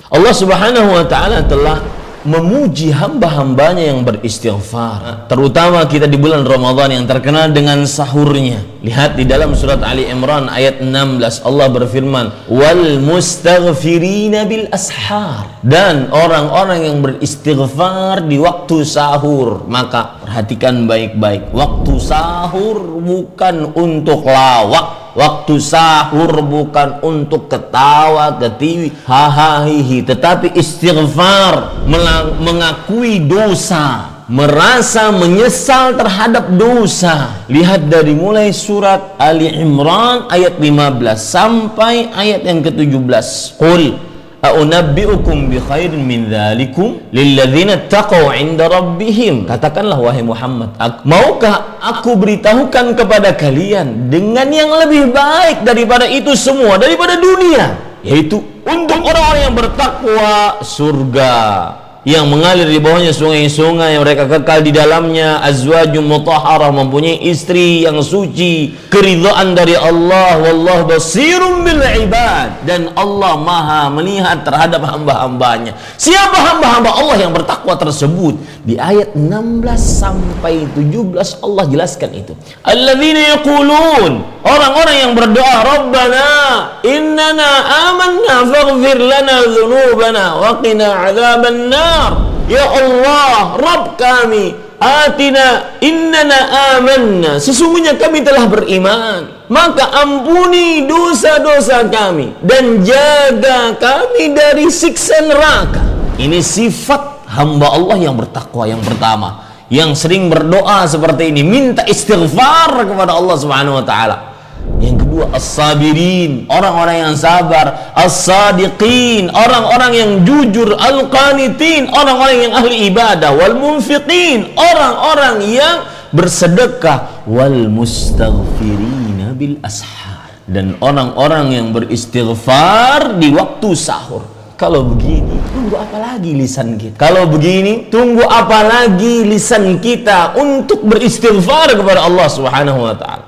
Allah Subhanahu wa ta'ala telah memuji hamba-hambanya yang beristighfar, terutama kita di bulan Ramadan yang terkenal dengan sahurnya. Lihat di dalam surat Ali Imran ayat 16, Allah berfirman, wal mustaghfirina bil ashar, dan orang-orang yang beristighfar di waktu sahur. Maka perhatikan baik-baik, waktu sahur bukan untuk lawak, waktu sahur bukan untuk ketawa, ketiwi, hahaha, tetapi istighfar, mengakui dosa, merasa menyesal terhadap dosa. Lihat dari mulai surat Ali Imran ayat 15 sampai ayat yang ke-17. Qul a'unabbi'ukum bi khairin min dzalikum lilladzina taqaw 'inda rabbihim. Katakanlah wahai Muhammad, maukah aku beritahukan kepada kalian dengan yang lebih baik daripada itu semua, daripada dunia, yaitu untuk orang-orang yang bertakwa, surga yang mengalir di bawahnya sungai-sungai yang mereka kekal di dalamnya, azwajum mutahharah, mempunyai istri yang suci, keridhaan dari Allah, wallahu basirum bil ibad, dan Allah maha melihat terhadap hamba-hambanya. Siapa hamba-hamba Allah yang bertakwa tersebut? Di ayat 16 sampai 17 Allah jelaskan itu. Alladzina yaqulun, orang-orang yang berdoa, Rabbana innana amanna faghfir lana dzunubana wa qina adzabannar. Ya Allah, Rabb kami, atina innana amanna, sesungguhnya kami telah beriman, maka ampuni dosa-dosa kami dan jaga kami dari siksa neraka. Ini sifat hamba Allah yang bertakwa yang pertama, yang sering berdoa seperti ini, minta istighfar kepada Allah Subhanahu wa ta'ala. Yang kedua, as-sabirin, orang-orang yang sabar, as-sadiqin, orang-orang yang jujur, al-qanitin, orang-orang yang ahli ibadah, wal munfiqin, orang-orang yang bersedekah, wal mustaghfirina bil ashar, dan orang-orang yang beristighfar di waktu sahur. Kalau begini, tunggu apa lagi lisan kita? Kalau begini, tunggu apa lagi lisan kita untuk beristighfar kepada Allah Subhanahu wa ta'ala?